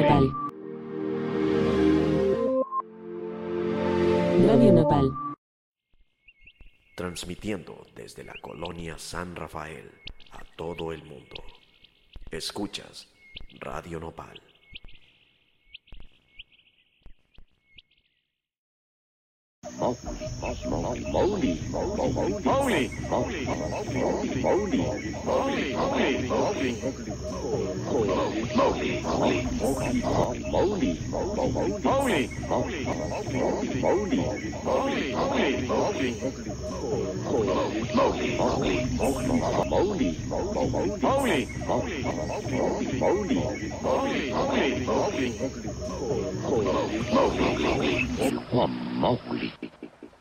Nopal. Radio Nopal. Transmitiendo desde la colonia San Rafael a todo el mundo. Escuchas Radio Nopal. Mowgli.